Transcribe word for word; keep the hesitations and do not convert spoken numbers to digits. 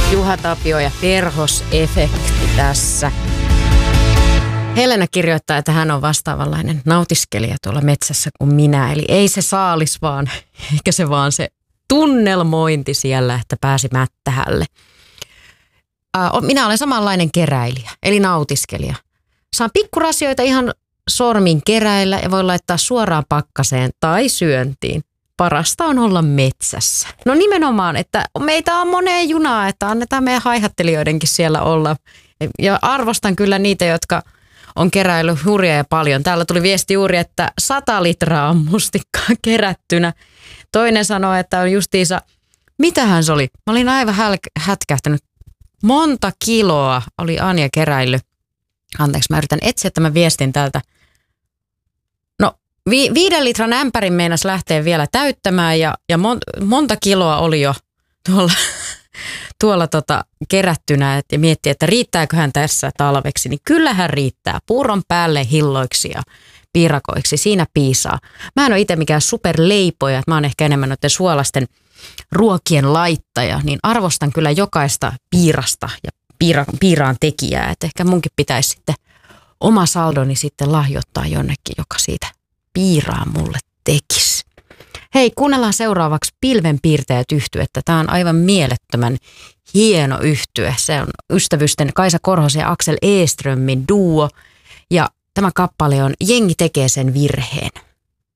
Juha Tapio ja perhosefekti tässä. Helena kirjoittaa, että hän on vastaavanlainen nautiskelija tuolla metsässä kuin minä. Eli ei se saalis vaan, eikä se vaan se tunnelmointi siellä, että pääsi mättähälle. Minä olen samanlainen keräilijä, eli nautiskelija. Saan pikkurasioita ihan sormin keräillä ja voi laittaa suoraan pakkaseen tai syöntiin. Parasta on olla metsässä. No nimenomaan, että meitä on moneen junaa, että annetaan meidän haihattelijoidenkin siellä olla. Ja arvostan kyllä niitä, jotka on keräillyt hurjaa ja paljon. Täällä tuli viesti juuri, että sata litraa on mustikkaa kerättynä. Toinen sanoi, että on justiinsa, mitähän se oli? Mä olin aivan häl- hätkähtänyt. Monta kiloa oli Anja keräillyt. Anteeksi, mä yritän etsiä tämän viestin täältä. No, vi- viiden litran ämpärin meinas lähteä vielä täyttämään ja, ja mon- monta kiloa oli jo tuolla, tuolla tota kerättynä. Et, ja miettii, että riittääköhän tässä talveksi. Niin kyllähän riittää. Puuron päälle hilloiksi ja piirakoiksi. Siinä piisaa. Mä en ole itse mikään superleipoja. Mä oon ehkä enemmän noiden suolasten ruokien laittaja. Niin arvostan kyllä jokaista piirasta ja piira, piiraan tekijää. Että ehkä munkin pitäisi sitten oma saldoni sitten lahjoittaa jonnekin, joka siitä piiraa mulle tekisi. Hei, kuunnellaan seuraavaksi Pilvenpiirtäjät -yhtyettä. Tämä on aivan mielettömän hieno yhtye. Se on ystävysten Kaisa Korhosen ja Axel Eströmin duo. Ja tämä kappale on Jengi tekee sen virheen.